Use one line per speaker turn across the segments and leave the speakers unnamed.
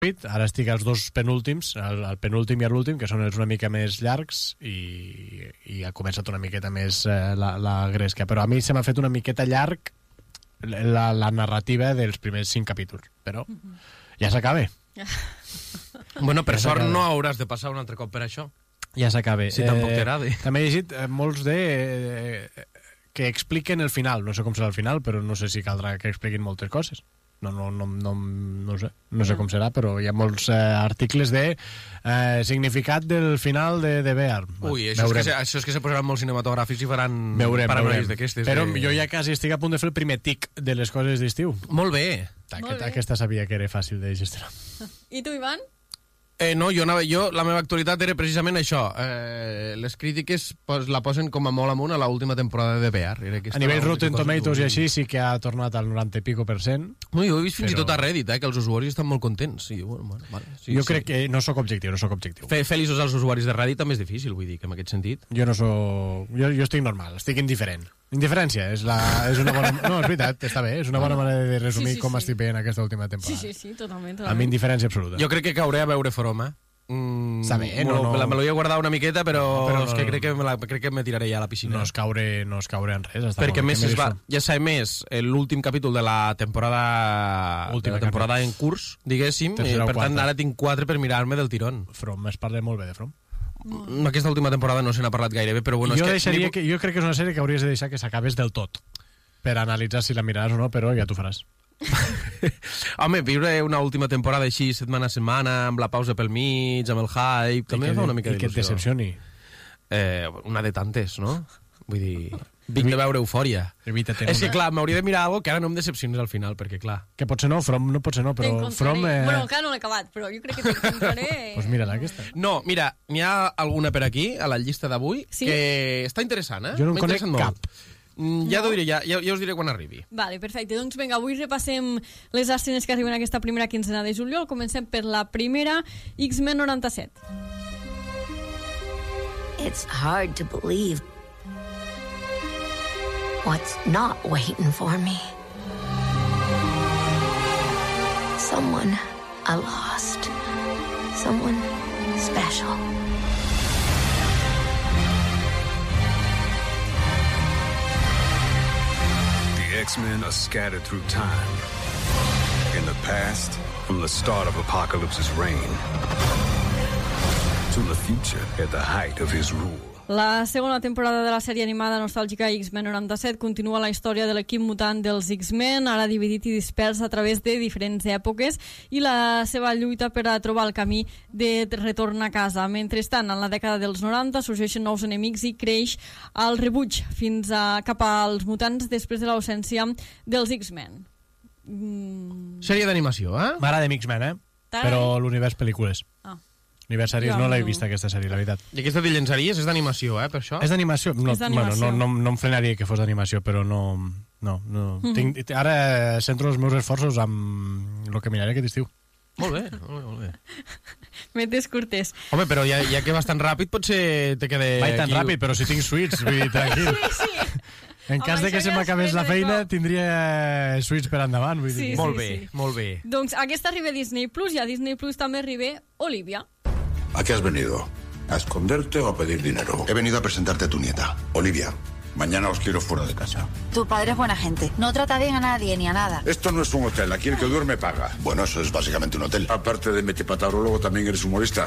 Ara estic als dos penúltims, el penúltim i l'últim, que són els una mica més llargs, i ha començat una miqueta més la gresca. Però a mi se m'ha fet una miqueta llarg la narrativa dels primers 5 capítols. Però ja s'acaba.
Bueno, per sort no hauràs de passar un altre cop per això.
Ja s'acaba.
Si tampoc t'agrada.
També he llegit molts que expliquen el final. No sé com serà el final, però no sé si caldrà que expliquin moltes coses. No sé com serà, però hi ha molts articles de significat del final de Bear.
Ui, això és que se posaran molt cinematogràfics i faran paranoies d'aquestes.
Però jo ja quasi estic a punt de fer el primer tic de les coses d'estiu.
Molt bé.
Aquesta sabia que era fàcil de gestionar.
I tu, Ivan?
No, la meva actualitat era precisament això. Les crítiques la posen com a molt amunt a l'última temporada de Bear.
A nivell Rotten Tomatoes i així sí que ha tornat al 90 i pico %.
Jo he vist fins i tot a Reddit, que els usuaris estan molt contents.
Jo crec que no sóc objectiu.
Fer feliços als usuaris de Reddit també és difícil, vull dir, que en aquest sentit.
Jo estic normal, estic indiferent. Indiferència és una bona... No, és veritat, està bé, és una bona manera de resumir com estic veient aquesta última temporada.
Sí, totalment.
Amb indiferència absoluta.
Jo crec que cauré a veure From,
Està bé,
me lo voy a guardar una miqueta, però és que crec que me tiraré ja a la piscina.
No es caure en res.
Perquè més ja sabem més l'últim capítol de la temporada en curs, diguéssim, i per tant ara tinc 4 per mirar-me del tirón.
From, es parla molt bé de From.
Aquesta última temporada no se n'ha parlat gaire bé, però bueno...
Jo crec que és una sèrie que hauries de deixar que s'acabés del tot per analitzar si la miraràs o no, però ja t'ho faràs.
Home, viure una última temporada així setmana a setmana, amb la pausa pel mig, amb el hype, també fa una mica d'il·lusió.
I que et decepcioni.
Una de tantes, no? Vull dir... Vinc de veure Eufòria. És que, clar, m'hauria de mirar alguna que ara no em decepcionés al final, perquè, clar...
Que potser no, From no pot ser no, però From...
Bueno, encara no l'he acabat, però jo crec que t'encontraré...
Doncs mira-la, aquesta.
No, mira, n'hi ha alguna per aquí, a la llista d'avui, que està interessant,
Jo no en conec cap.
Ja t'ho diré, ja us diré quan arribi.
Vale, perfecte. Doncs vinga, avui repassem les estrenes que arriben aquesta primera quinzena de juliol. Comencem per la primera, X-Men 97.
It's hard to believe what's not waiting for me. Someone I lost. Someone special.
The X-Men are scattered through time. In the past, from the start of Apocalypse's reign, to the future at the height of his rule.
La segona temporada de la sèrie animada nostàlgica X-Men 97 continua la història de l'equip mutant dels X-Men, ara dividit i dispers a través de diferents èpoques, i la seva lluita per a trobar el camí de retorn a casa. Mentrestant, en la dècada dels 90 sorgeixen nous enemics i creix el rebuig cap als mutants després de l'ausència dels X-Men.
Sèrie d'animació,
M'agrada X-Men, però l'univers pel·lícules. Univers sèries no l'he vist, aquesta sèrie, la veritat.
I aquesta de llençaries és d'animació, per això?
És d'animació? No em frenaria que fos d'animació, però no. Ara centro els meus esforços amb el que miraré aquest estiu.
Molt bé.
Metes curtes.
Home, però ja que vas tan ràpid, potser te quede...
Vaig tan ràpid, però si tinc suites, vull dir, tranquil.
Sí.
En cas de que se m'acabés la feina, tindria suites per endavant, vull dir.
Molt bé.
Doncs aquesta arriba a Disney Plus, i a Disney Plus també arriba Olivia.
¿A qué has venido? ¿A esconderte o a pedir dinero? He venido a presentarte a tu nieta, Olivia. Mañana os quiero fuera de casa.
Tu padre es buena gente. No trata bien a nadie ni a nada.
Esto no es un hotel. Aquí el que duerme paga. Bueno, eso es básicamente un hotel. Aparte de metepatarólogo, también eres humorista.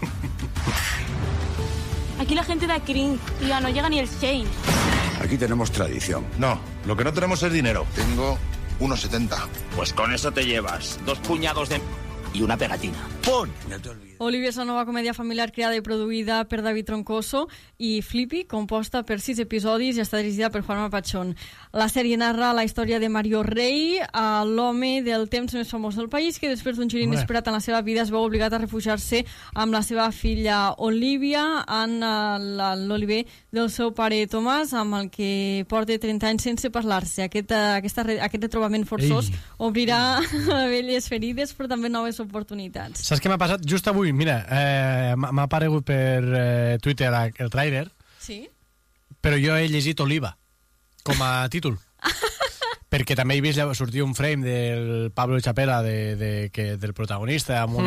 Aquí la gente da cringe y ya no llega ni el Shane.
Aquí tenemos tradición.
No, lo que no tenemos es dinero.
Tengo 1,70.
Pues con eso te llevas 2 puñados de... y una pegatina. ¡Pum! No te olvides.
Olivia és la nova comèdia familiar creada i produïda per David Troncoso i Flippy, composta per 6 episodis i està dirigida per Juanma Pachón. La sèrie narra la història de Mario Rey, l'home del temps més famós del país, que després d'un gir inesperat en la seva vida es veu obligat a refugiar-se amb la seva filla Olivia en l'oliver del seu pare Tomàs, amb el que porta 30 anys sense parlar-se. Aquest retrobament forçós obrirà velles ferides, però també noves oportunitats.
Saps què m'ha passat? Just avui, mira, m'ha aparegut per Twitter el tràiler,
sí?
Però jo he llegit Oliva com a títol. perquè també he vist sortir un frame del Pablo Chapela del protagonista amb